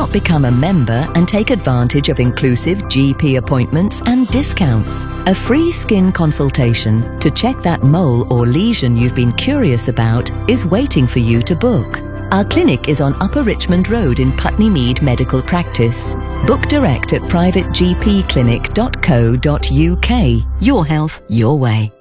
not become a member and take advantage of inclusive GP appointments and discounts? A free skin consultation to check that mole or lesion you've been curious about is waiting for you to book. Our clinic is on Upper Richmond Road in Putney Mead Medical Practice. Book direct at privategpclinic.co.uk. Your health, your way.